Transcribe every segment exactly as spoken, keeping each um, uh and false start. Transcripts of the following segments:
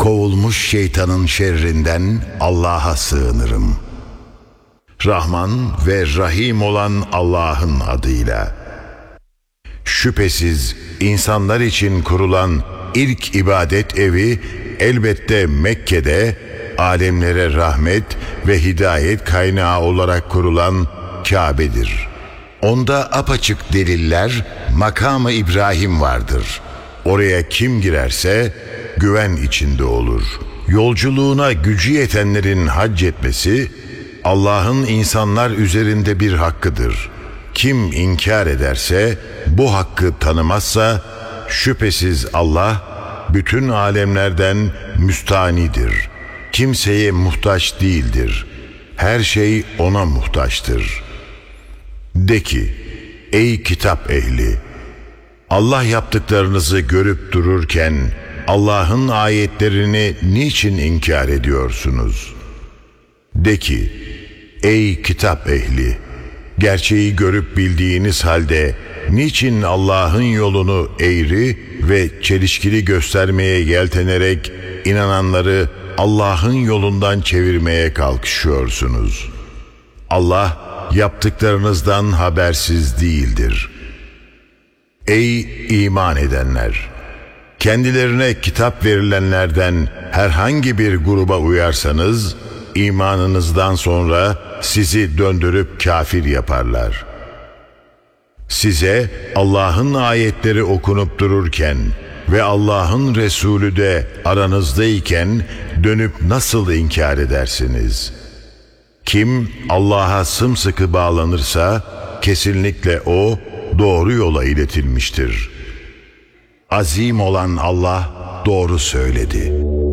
kovulmuş şeytanın şerrinden Allah'a sığınırım. Rahman ve Rahim olan Allah'ın adıyla. Şüphesiz insanlar için kurulan ilk ibadet evi elbette Mekke'de alemlere rahmet ve hidayet kaynağı olarak kurulan Kabe'dir. Onda apaçık deliller, makamı İbrahim vardır. Oraya kim girerse güven içinde olur. Yolculuğuna gücü yetenlerin hac etmesi, Allah'ın insanlar üzerinde bir hakkıdır. Kim inkar ederse, bu hakkı tanımazsa, şüphesiz Allah, bütün alemlerden müstanidir. Kimseye muhtaç değildir. Her şey ona muhtaçtır. De ki, ey kitap ehli! Allah yaptıklarınızı görüp dururken, Allah'ın ayetlerini niçin inkar ediyorsunuz? De ki, ey kitap ehli! Gerçeği görüp bildiğiniz halde, niçin Allah'ın yolunu eğri ve çelişkili göstermeye yeltenerek, inananları Allah'ın yolundan çevirmeye kalkışıyorsunuz? Allah, yaptıklarınızdan habersiz değildir. Ey iman edenler! Kendilerine kitap verilenlerden herhangi bir gruba uyarsanız, imanınızdan sonra sizi döndürüp kafir yaparlar. Size Allah'ın ayetleri okunup dururken ve Allah'ın Resulü de aranızdayken dönüp nasıl inkar edersiniz? Kim Allah'a sımsıkı bağlanırsa kesinlikle o doğru yola iletilmiştir. Azim olan Allah doğru söyledi.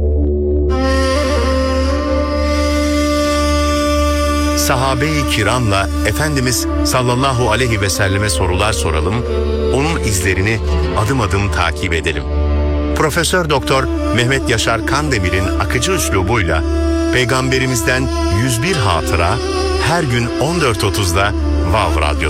Sahabe-i kiramla Efendimiz sallallahu aleyhi ve selleme sorular soralım, onun izlerini adım adım takip edelim. Profesör Doktor Mehmet Yaşar Kandemir'in akıcı üslubuyla Peygamberimizden yüz bir hatıra her gün on dört otuzda Vav Radyo'da.